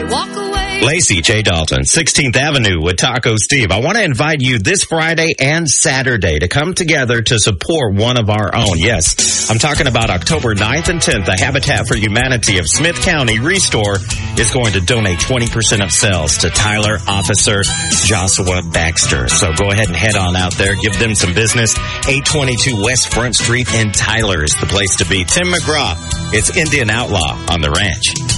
walk away. Lacey J. Dalton, 16th Avenue with Taco Steve. I want to invite you this Friday and Saturday to come together to support one of our own. Yes, I'm talking about October 9th and 10th. The Habitat for Humanity of Smith County Restore is going to donate 20% of sales to Tyler Officer Joshua Baxter. So go ahead and head on out there. Give them some business. 822 West Front Street in Tyler is the place to be. Tim McGraw, it's Indian Outlaw on the Ranch.